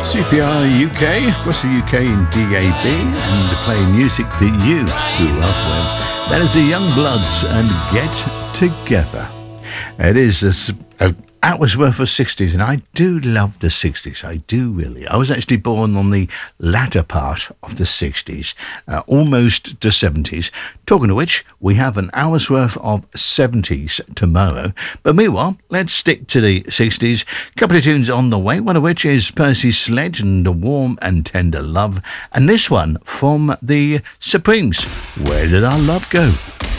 CPR UK, across the UK in DAB, and playing music that you grew up with. That is the Youngbloods and Get Together. It is an hour's worth of 60s, and I do love the 60s. I do really. I was actually born on the latter part of the 60s, almost the 70s. Talking of which, we have an hour's worth of 70s tomorrow. But meanwhile, let's stick to the 60s. A couple of tunes on the way, one of which is Percy Sledge and The Warm and Tender Love. And this one from the Supremes, Where Did Our Love Go?